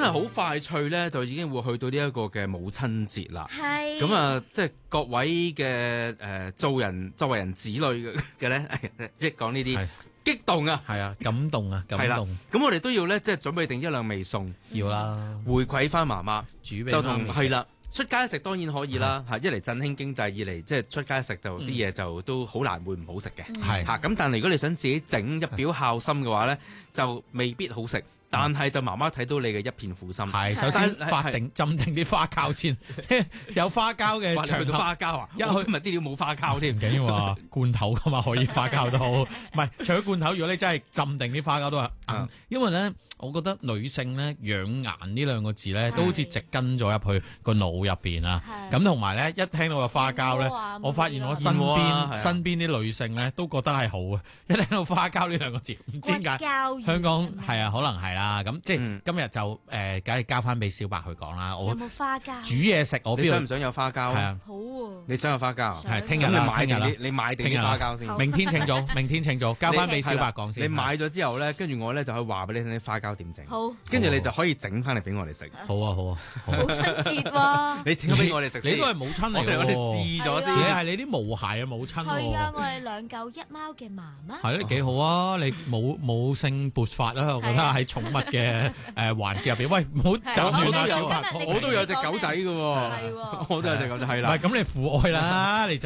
係好快脆咧，就已經會去到呢一個嘅母親節啦。 係。 咁啊，即係各位嘅作為人子女嘅咧，即係講呢啲激動啊， 係啊，感動啊，感動。 咁我哋都要咧，即係準備定一兩味餸， 要啦， 回饋翻媽媽， 煮俾就同係啦。出街食當然可以啦，一嚟振興經濟，二嚟即係出街食就啲嘢就都好難會唔好食嘅，咁但係如果你想自己整一表孝心嘅話咧，就未必好食。但係就媽媽睇到你嘅一片苦心， 係首先浸定啲花膠先，有花膠嘅場合。 去到花膠啊！今日啲料冇花膠添， 唔緊要啊，罐頭噶嘛，可以花膠都好。唔係，除咗罐頭，如果你真係浸定啲花膠都係，因為咧，我覺得女性咧養顏呢兩個字咧，都好似植根咗入去個腦入邊啊。咁同埋咧，一聽到個花膠咧，我發現我身邊啲女性咧都覺得係好啊。一聽到花膠呢兩個字，唔知點解香港係啊，可能係啦。咁即係今日就梗係交翻俾小白去講啦。 有冇花膠？ 煮嘢食我邊度？ 你想唔想有花膠？係啊， 好喎。 你想有花膠？ 係聽日啦， 你買定啲花膠先。 明天請早，明天請早，交翻俾小白講先。 你買咗之後咧，跟住我咧就可以話俾你聽啲花膠點整。 好。 跟住你就可以整翻嚟俾我哋食。 好啊，好啊。 母親節喎。 你整俾我哋食先。 你都係母親嚟喎。 我哋試咗先。 你係你啲無鞋嘅母親喎。 係啊，我係兩嚿一貓嘅媽媽。 係咯，幾好啊！你冇性勃發啦，我覺得喺寵物嘅環節入邊，喂，唔好走遠啦，小白。 我都有隻狗仔嘅喎，我都有隻狗仔，係啦。 唔係咁，你父愛啦，你。